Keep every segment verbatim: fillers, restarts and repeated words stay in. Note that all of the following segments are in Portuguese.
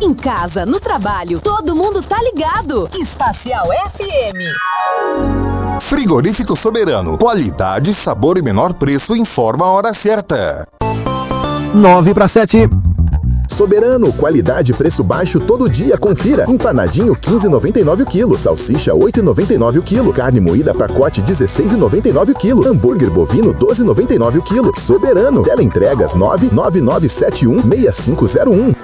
Em casa, no trabalho, todo mundo tá ligado. Espacial F M. Frigorífico Soberano. Qualidade, sabor e menor preço. Informa a hora certa. nove para sete. Soberano, qualidade e preço baixo todo dia, confira. Empanadinho quinze reais e noventa e nove centavos o quilo, salsicha oito reais e noventa e nove centavos o quilo, carne moída pacote dezesseis reais e noventa e nove centavos o quilo, hambúrguer bovino doze reais e noventa e nove centavos o quilo. Soberano, teleentregas nove nove nove sete um seis cinco zero um.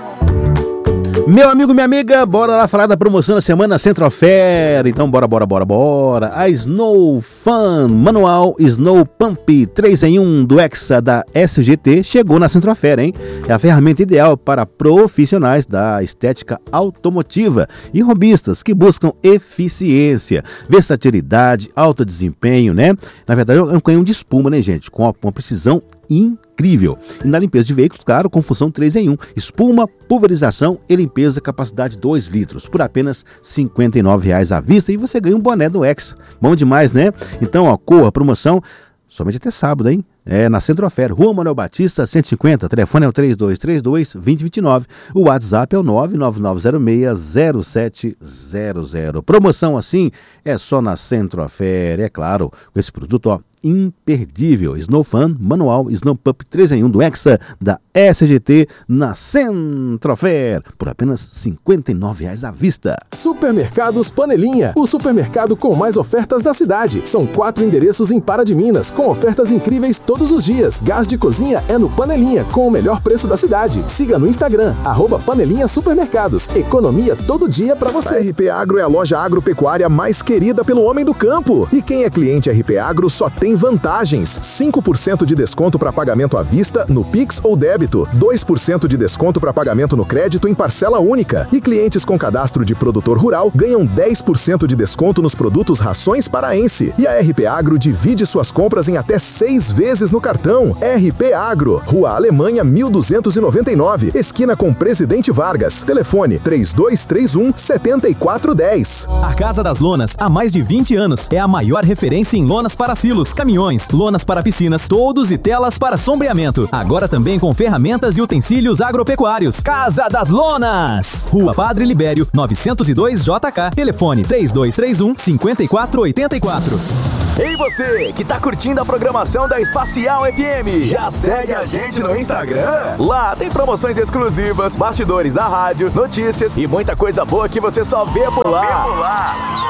Meu amigo, minha amiga, bora lá falar da promoção da semana Centrofer. Então bora, bora, bora, bora. A Snow Fun Manual Snow Pump três em um do Hexa da S G T chegou na Centrofer, hein? É a ferramenta ideal para profissionais da estética automotiva e robistas que buscam eficiência, versatilidade, alto desempenho, né? Na verdade, é um canhão de espuma, né, gente? Com uma precisão incrível. E na limpeza de veículos, claro, com função três em um. Espuma, pulverização e limpeza, capacidade dois litros, por apenas cinquenta e nove reais à vista. E você ganha um boné do Hexa. Bom demais, né? Então, ó, corra, promoção somente até sábado, hein? É na Centrofer, Rua Manuel Batista, cento e cinquenta, o telefone é o três dois três dois, dois zero dois nove, o WhatsApp é o nove nove nove zero seis zero sete zero zero. Promoção assim é só na Centrofer, é claro, com esse produto, ó, imperdível. Snow Fun Manual Snow Pump três em um do Hexa da S G T na Centrofer por apenas cinquenta e nove reais à vista. Supermercados Panelinha, o supermercado com mais ofertas da cidade. São quatro endereços em Pará de Minas, com ofertas incríveis todos os dias. Gás de cozinha é no Panelinha, com o melhor preço da cidade. Siga no Instagram, arroba Panelinha Supermercados. Economia todo dia pra você. A R P Agro é a loja agropecuária mais querida pelo homem do campo. E quem é cliente R P Agro só tem vantagens. cinco por cento de desconto para pagamento à vista no Pix ou débito, dois por cento de desconto para pagamento no crédito em parcela única. E clientes com cadastro de produtor rural ganham dez por cento de desconto nos produtos Rações Paraense. E a R P Agro divide suas compras em até seis vezes no cartão. R P Agro, Rua Alemanha mil duzentos e noventa e nove, esquina com Presidente Vargas. Telefone três dois três um, sete quatro um zero. A Casa das Lonas, há mais de vinte anos, é a maior referência em lonas para silos, caminhões, lonas para piscinas, toldos e telas para sombreamento. Agora também com ferramentas e utensílios agropecuários. Casa das Lonas, Rua Padre Libério, novecentos e dois J K. Telefone três dois três um, cinco quatro oito quatro. Ei você, que tá curtindo a programação da Espacial F M, já segue a gente no Instagram? Lá tem promoções exclusivas, bastidores da rádio, notícias e muita coisa boa que você só vê por lá.